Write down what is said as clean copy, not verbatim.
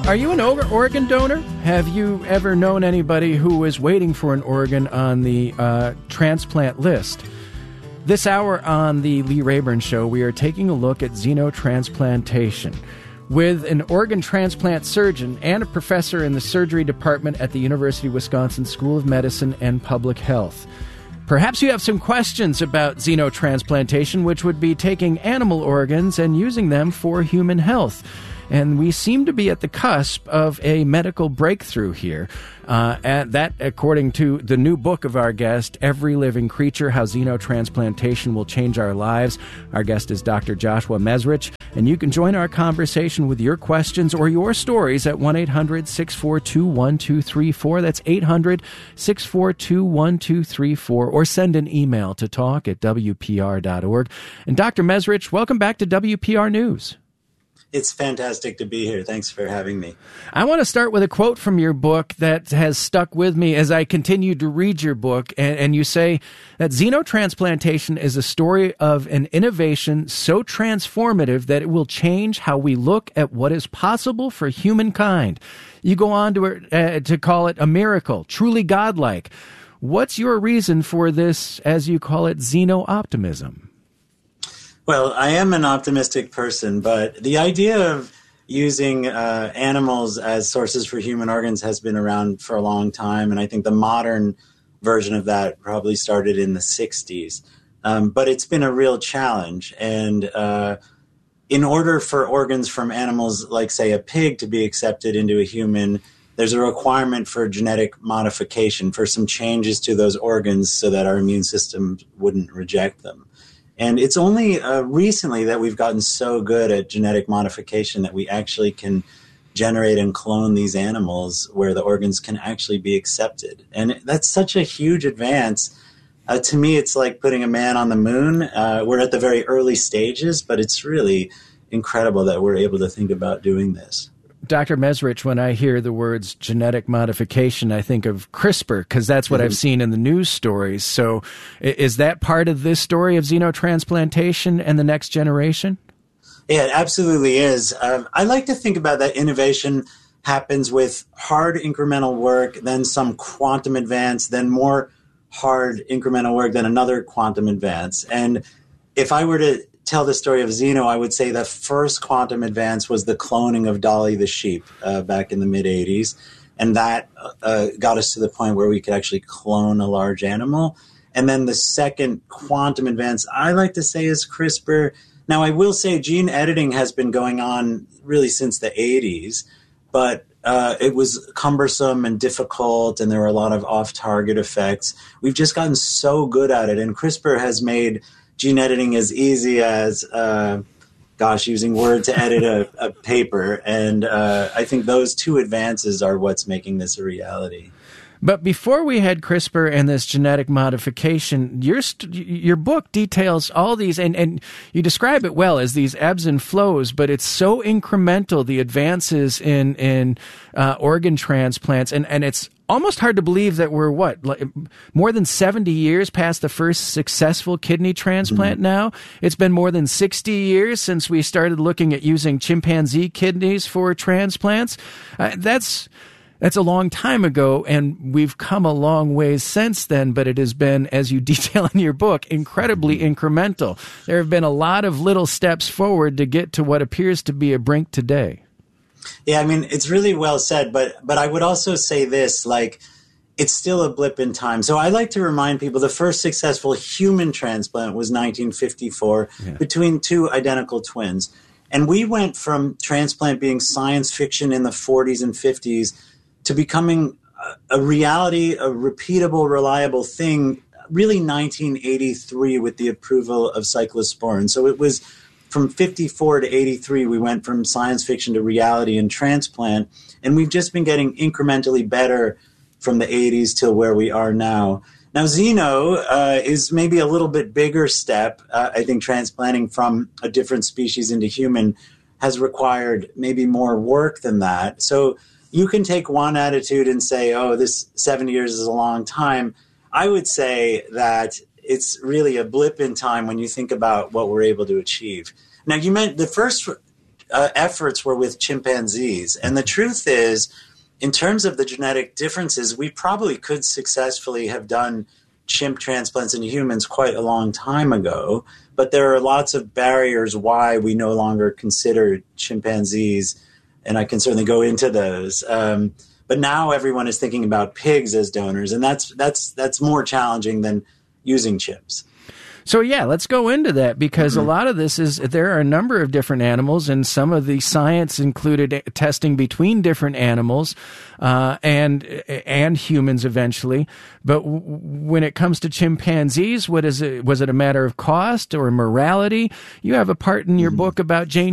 Are you an organ donor? Have you ever known anybody who is waiting for an organ on the transplant list? This hour on the Lee Rayburn Show, we are taking a look at xenotransplantation with an organ transplant surgeon and a professor in the surgery department at the University of Wisconsin School of Medicine and Public Health. Perhaps you have some questions about xenotransplantation, which would be taking animal organs and using them for human health. And we seem to be at the cusp of a medical breakthrough here. And that, according to the new book of our guest, Every Living Creature, How Xenotransplantation Will Change Our Lives. Our guest is Dr. Joshua Mezrich. And you can join our conversation with your questions or your stories at 1-800-642-1234. That's 800-642-1234. Or send an email to talk@wpr.org. And Dr. Mezrich, welcome back to WPR News. It's fantastic to be here. Thanks for having me. I want to start with a quote from your book that has stuck with me as I continued to read your book. And you say that xenotransplantation is a story of an innovation so transformative that it will change how we look at what is possible for humankind. You go on to call it a miracle, truly godlike. What's your reason for this, as you call it, xeno-optimism? Well, I am an optimistic person, but the idea of using animals as sources for human organs has been around for a long time, and I think the modern version of that probably started in the 60s. But it's been a real challenge, and in order for organs from animals like, say, a pig to be accepted into a human, there's a requirement for genetic modification, for some changes to those organs so that our immune system wouldn't reject them. And it's only recently that we've gotten so good at genetic modification that we actually can generate and clone these animals where the organs can actually be accepted. And that's such a huge advance. To me, it's like putting a man on the moon. We're at the very early stages, but it's really incredible that we're able to think about doing this. Dr. Mezrich, when I hear the words genetic modification, I think of CRISPR, because that's what I've seen in the news stories. So is that part of this story of xenotransplantation and the next generation? Yeah, it absolutely is. I like to think about that innovation happens with hard incremental work, then some quantum advance, then more hard incremental work, then another quantum advance. And if I were to tell the story of Xeno, I would say the first quantum advance was the cloning of Dolly the sheep back in the mid-'80s. And that got us to the point where we could actually clone a large animal. And then the second quantum advance, I like to say, is CRISPR. Now, I will say gene editing has been going on really since the 80s, but it was cumbersome and difficult, and there were a lot of off-target effects. We've just gotten so good at it, and CRISPR has made gene editing as easy as, using Word to edit a paper. And I think those two advances are what's making this a reality. But before we had CRISPR and this genetic modification, your book details all these, and you describe it well as these ebbs and flows, but it's so incremental, the advances in organ transplants, and it's almost hard to believe that we're, more than 70 years past the first successful kidney transplant now? It's been more than 60 years since we started looking at using chimpanzee kidneys for transplants. That's a long time ago, and we've come a long ways since then, but it has been, as you detail in your book, incredibly incremental. There have been a lot of little steps forward to get to what appears to be a brink today. Yeah, I mean, it's really well said, but I would also say this, it's still a blip in time. So I like to remind people the first successful human transplant was 1954 between two identical twins. And we went from transplant being science fiction in the 40s and 50s to becoming a reality, a repeatable, reliable thing, really 1983 with the approval of cyclosporin. So it was from 54 to 83, we went from science fiction to reality in transplant, and we've just been getting incrementally better from the 80s till where we are now. Now, Xeno is maybe a little bit bigger step. I think transplanting from a different species into human has required maybe more work than that. So you can take one attitude and say, oh, this 70 years is a long time. I would say that it's really a blip in time when you think about what we're able to achieve. Now, you meant the first efforts were with chimpanzees. And the truth is, in terms of the genetic differences, we probably could successfully have done chimp transplants in humans quite a long time ago, but there are lots of barriers why we no longer consider chimpanzees, and I can certainly go into those. But now everyone is thinking about pigs as donors, and that's more challenging than using chimps. So yeah, let's go into that, because a lot of this is, there are a number of different animals, and some of the science included testing between different animals and humans eventually. But when it comes to chimpanzees, what is it? Was it a matter of cost or morality? You have a part in your book about Jane